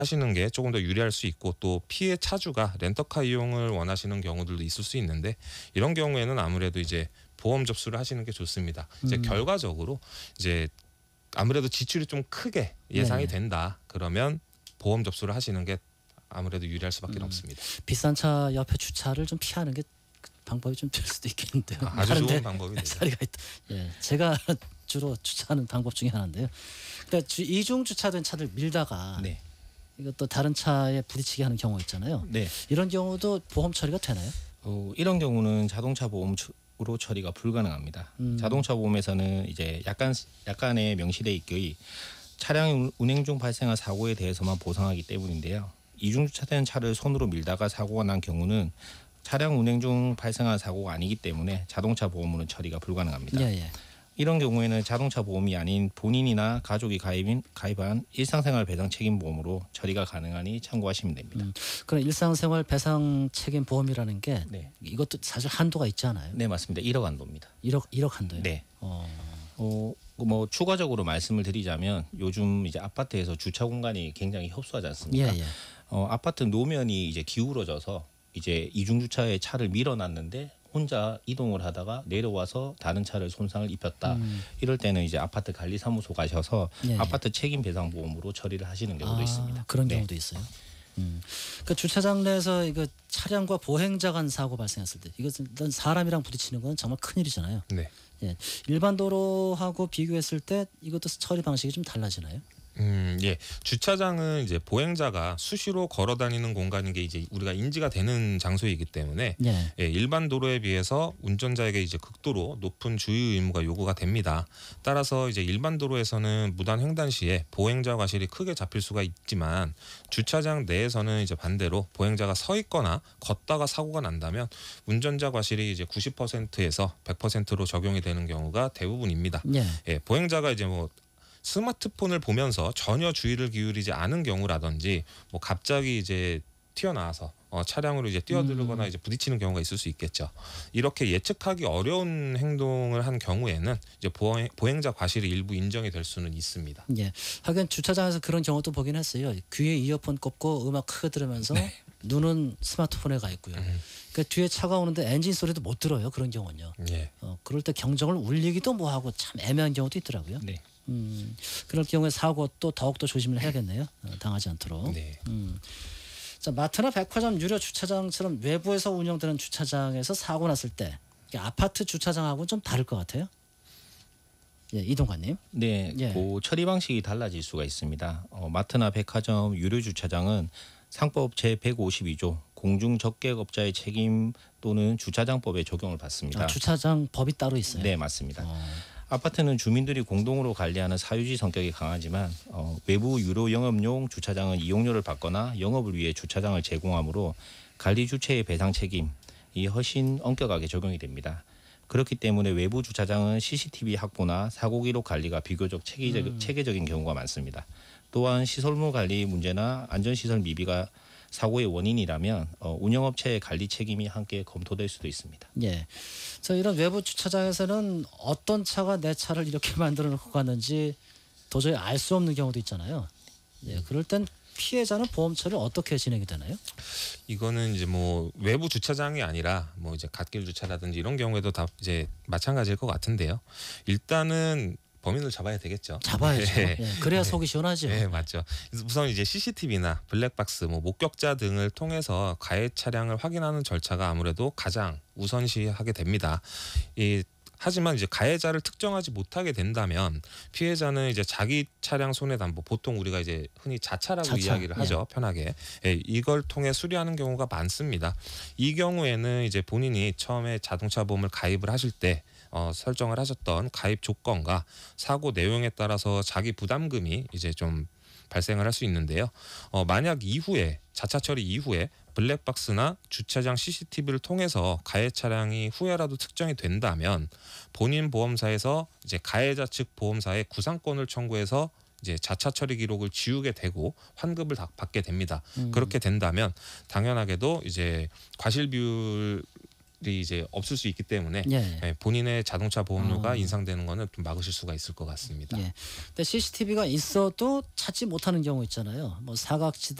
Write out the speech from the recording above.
하시는 게 조금 더 유리할 수 있고 또 피해 차주가 렌터카 이용을 원하시는 경우들도 있을 수 있는데 이런 경우에는 아무래도 이제 보험 접수를 하시는 게 좋습니다. 이제 결과적으로 이제 아무래도 지출이 좀 크게 예상이 네네. 된다. 그러면 보험 접수를 하시는 게 아무래도 유리할 수밖에 없습니다. 비싼 차 옆에 주차를 좀 피하는 게 방법이 좀 될 수도 있겠는데요. 아주 좋은 방법이 되죠. 사리가 있다. 예, 제가 주로 주차하는 방법 중에 하나인데요. 그러니까 이중 주차된 차를 밀다가 네. 이것도 다른 차에 부딪히게 하는 경우가 있잖아요. 네. 이런 경우도 보험 처리가 되나요? 이런 경우는 자동차 보험으로 처리가 불가능합니다. 자동차 보험에서는 이제 약간의 명시돼 있기에 차량 운행 중 발생한 사고에 대해서만 보상하기 때문인데요. 이중 주차된 차를 손으로 밀다가 사고가 난 경우는 차량 운행 중 발생한 사고가 아니기 때문에 자동차 보험으로는 처리가 불가능합니다. 예, 예. 이런 경우에는 자동차 보험이 아닌 본인이나 가족이 가입한 일상생활 배상 책임 보험으로 처리가 가능하니 참고하시면 됩니다. 그럼 일상생활 배상 책임 보험이라는 게 네. 이것도 사실 한도가 있지 않아요? 네, 맞습니다. 1억 한도입니다. 1억 한도요? 네. 어, 뭐 추가적으로 말씀을 드리자면 요즘 이제 아파트에서 주차 공간이 굉장히 협소하지 않습니까? 예, 예. 아파트 노면이 이제 기울어져서 이제 이중 주차에 차를 밀어놨는데 혼자 이동을 하다가 내려와서 다른 차를 손상을 입혔다. 이럴 때는 이제 아파트 관리사무소 가셔서 예, 예. 아파트 책임 배상 보험으로 처리를 하시는 경우도 있습니다. 그런 네. 경우도 있어요. 그 주차장 내에서 이거 차량과 보행자 간 사고 발생했을 때 이것은 일단 사람이랑 부딪히는 건 정말 큰일이잖아요. 네. 예. 일반 도로하고 비교했을 때 이것도 처리 방식이 좀 달라지나요? 예. 주차장은 이제 보행자가 수시로 걸어 다니는 공간인 게 이제 우리가 인지가 되는 장소이기 때문에 예. 예, 일반 도로에 비해서 운전자에게 이제 극도로 높은 주의 의무가 요구가 됩니다. 따라서 이제 일반 도로에서는 무단 횡단 시에 보행자 과실이 크게 잡힐 수가 있지만 주차장 내에서는 이제 반대로 보행자가 서 있거나 걷다가 사고가 난다면 운전자 과실이 이제 90%에서 100%로 적용이 되는 경우가 대부분입니다. 예. 예, 보행자가 이제 뭐 스마트폰을 보면서 전혀 주의를 기울이지 않은 경우라든지 뭐 갑자기 이제 튀어나와서 차량으로 이제 뛰어들거나 이제 부딪히는 경우가 있을 수 있겠죠. 이렇게 예측하기 어려운 행동을 한 경우에는 이제 보행자 과실이 일부 인정이 될 수는 있습니다. 예. 하긴 주차장에서 그런 경우도 보긴 했어요. 귀에 이어폰 꽂고 음악 크게 들으면서 눈은 스마트폰에 가 있고요. 그 뒤에 차가 오는데 엔진 소리도 못 들어요. 그런 경우는요. 예. 그럴 때 경적을 울리기도 뭐하고 참 애매한 경우도 있더라고요. 네. 그럴 경우에 사고 또 더욱더 조심을 해야겠네요. 당하지 않도록. 네. 자, 마트나 백화점 유료 주차장처럼 외부에서 운영되는 주차장에서 사고 났을 때 아파트 주차장하고는 좀 다를 것 같아요. 예, 이동관님. 네, 예. 그 처리 방식이 달라질 수가 있습니다. 마트나 백화점 유료 주차장은 상법 제152조 공중적객업자의 책임 또는 주차장법에 적용을 받습니다. 주차장 법이 따로 있어요. 네, 맞습니다. 아파트는 주민들이 공동으로 관리하는 사유지 성격이 강하지만 외부 유료 영업용 주차장은 이용료를 받거나 영업을 위해 주차장을 제공하므로 관리 주체의 배상 책임이 훨씬 엄격하게 적용이 됩니다. 그렇기 때문에 외부 주차장은 CCTV 확보나 사고 기록 관리가 비교적 체계적인 경우가 많습니다. 또한 시설물 관리 문제나 안전시설 미비가 사고의 원인이라면 운영업체의 관리 책임이 함께 검토될 수도 있습니다. 예. 저 이런 외부 주차장에서는 어떤 차가 내 차를 이렇게 만들어 놓고 갔는지 도저히 알 수 없는 경우도 있잖아요. 예. 그럴 땐 피해자는 보험 처리 어떻게 진행이 되나요? 이거는 이제 뭐 외부 주차장이 아니라 뭐 이제 갓길 주차라든지 이런 경우에도 다 이제 마찬가지일 것 같은데요. 일단은 범인을 잡아야 되겠죠. 잡아야죠. 네. 예. 그래야 속이 시원하죠. 네, 맞죠. 그래서 우선 이제 CCTV나 블랙박스, 뭐 목격자 등을 통해서 가해 차량을 확인하는 절차가 아무래도 가장 우선시하게 됩니다. 하지만 이제 가해자를 특정하지 못하게 된다면 피해자는 이제 자기 차량 손해담보, 보통 우리가 이제 흔히 자차라고 이야기를 하죠. 편하게. 예, 이걸 통해 수리하는 경우가 많습니다. 이 경우에는 이제 본인이 처음에 자동차 보험을 가입을 하실 때 설정을 하셨던 가입 조건과 사고 내용에 따라서 자기 부담금이 이제 좀 발생을 할 수 있는데요. 만약 이후에 자차 처리 이후에 블랙박스나 주차장 CCTV를 통해서 가해 차량이 후회라도 특정이 된다면 본인 보험사에서 이제 가해자 측 보험사에 구상권을 청구해서 이제 자차 처리 기록을 지우게 되고 환급을 받게 됩니다. 그렇게 된다면 당연하게도 이제 과실 비율 이제 없을 수 있기 때문에 예. 예, 본인의 자동차 보험료가 인상되는 거는 좀 막으실 수가 있을 것 같습니다. 예. 근데 CCTV가 있어도 찾지 못하는 경우 있잖아요. 뭐 사각지대